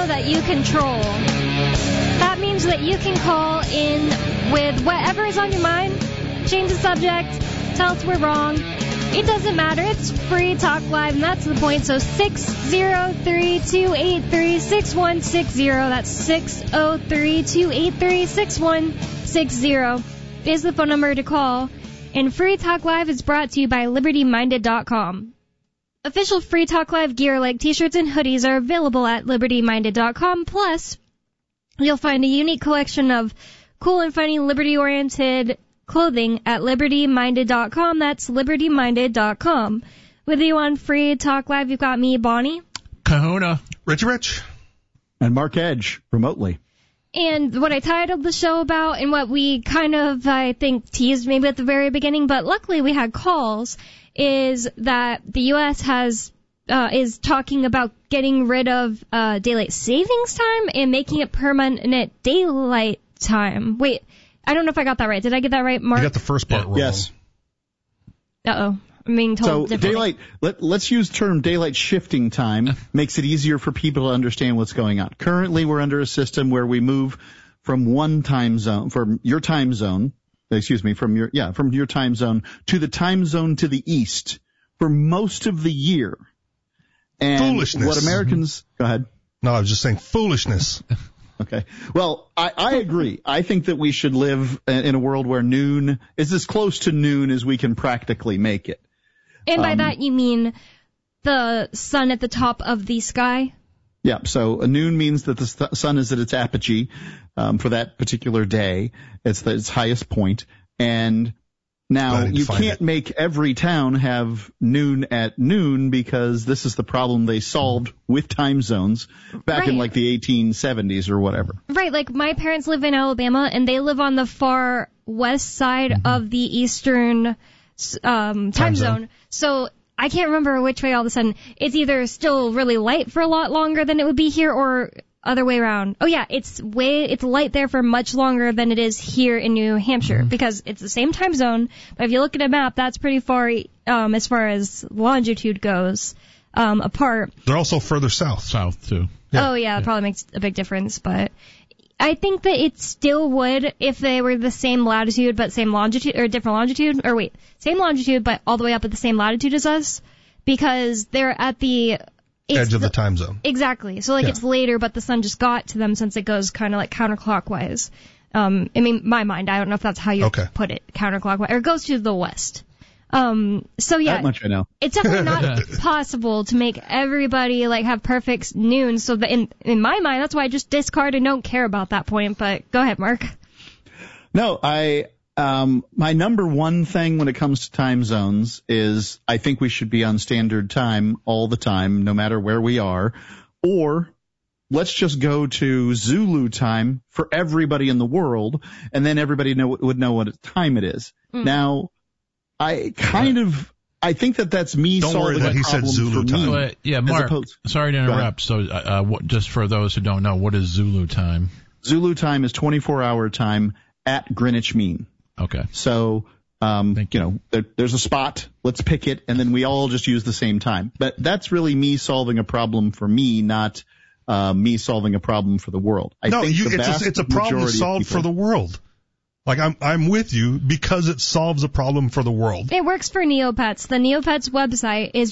know that you control. That means that you can call in with whatever is on your mind, change the subject, tell us we're wrong. It doesn't matter. It's free talk live, and that's the point. So 603-283-6160. That's 603-283-6160 is the phone number to call. And Free Talk Live is brought to you by LibertyMinded.com. Official Free Talk Live gear like t-shirts and hoodies are available at LibertyMinded.com. Plus, you'll find a unique collection of cool and funny Liberty-oriented clothing at LibertyMinded.com. That's LibertyMinded.com. With you on Free Talk Live, you've got me, Bonnie. Kahuna. Rich. And Mark Edge, remotely. And what I titled the show about, and what we kind of, I think, teased maybe at the very beginning, but luckily we had calls, is that the U.S. is talking about getting rid of daylight savings time and making it permanent daylight time. Wait, I don't know if I got that right. Did I get that right, Mark? You got the first part wrong. Yes. Uh-oh. I'm being told differently. Let's use the term daylight shifting time. Makes it easier for people to understand what's going on. Currently, we're under a system where we move from one time zone, from your time zone to the time zone to the east for most of the year. And foolishness. What Americans, go ahead. No, I was just saying foolishness. Okay. Well, I agree. I think that we should live in a world where noon is as close to noon as we can practically make it. And by that you mean the sun at the top of the sky? Yeah, so a noon means that the sun is at its apogee for that particular day. It's its highest point. And now you can't make every town have noon at noon because this is the problem they solved with time zones back in like the 1870s or whatever. Right, like my parents live in Alabama and they live on the far west side of the eastern time zone. So I can't remember which way all of a sudden. It's either still really light for a lot longer than it would be here or other way around. Oh yeah, it's light there for much longer than it is here in New Hampshire because it's the same time zone. But if you look at a map, that's pretty far as far as longitude goes apart. They're also further south. South too. Yeah. Oh yeah, it probably makes a big difference, but I think that it still would if they were the same latitude but same longitude, or different longitude, or wait, same longitude but all the way up at the same latitude as us, because they're at the edge of the time zone. Exactly. So it's later, but the sun just got to them since it goes kind of like counterclockwise. I mean, my mind, I don't know if that's how you put it, counterclockwise, or it goes to the west. So yeah, that much I know. It's definitely not possible to make everybody have perfect noon. So that in my mind, that's why I just discard and don't care about that point. But go ahead, Mark. No, my number one thing when it comes to time zones is I think we should be on standard time all the time, no matter where we are, or let's just go to Zulu time for everybody in the world, and then everybody would know what time it is. Now, I think that's me Don't solving worry that a he problem said Zulu for time. me. Yeah, Mark, sorry to interrupt. So just for those who don't know, what is Zulu time? Zulu time is 24-hour time at Greenwich Mean. Okay. So, there's a spot, let's pick it, and then we all just use the same time. But that's really me solving a problem for me, not me solving a problem for the world. It's a problem solved for the world. I'm with you because it solves a problem for the world. It works for Neopets. The Neopets website is